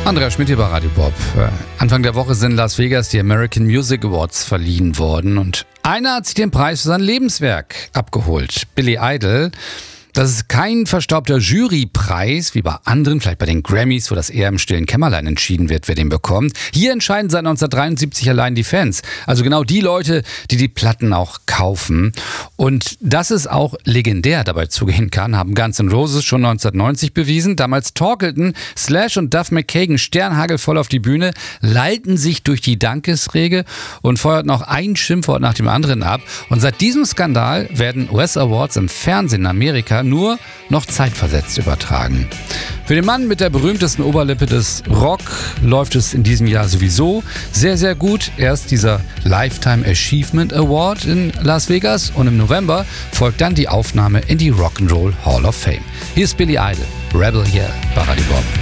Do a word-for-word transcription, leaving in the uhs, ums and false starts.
Andreas Schmidt hier bei Radio Bob. Anfang der Woche sind in Las Vegas die American Music Awards verliehen worden und einer hat sich den Preis für sein Lebenswerk abgeholt. Billy Idol. Das ist kein verstaubter Jurypreis, wie bei anderen, vielleicht bei den Grammys, wo das eher im stillen Kämmerlein entschieden wird, wer den bekommt. Hier entscheiden seit neunzehnhundertdreiundsiebzig allein die Fans. Also genau die Leute, die die Platten auch kaufen. Und dass es auch legendär dabei zugehen kann, haben Guns N' Roses schon neunzehnhundertneunzig bewiesen. Damals torkelten Slash und Duff McKagan sternhagelvoll auf die Bühne, lallten sich durch die Dankesrede und feuerten auch ein Schimpfwort nach dem anderen ab. Und seit diesem Skandal werden U S-Awards im Fernsehen in Amerika nur noch zeitversetzt übertragen. Für den Mann mit der berühmtesten Oberlippe des Rock läuft es in diesem Jahr sowieso sehr, sehr gut. Erst dieser Lifetime Achievement Award in Las Vegas und im November folgt dann die Aufnahme in die Rock'n'Roll Hall of Fame. Hier ist Billy Idol, Rebel Yell bei Radio Bob.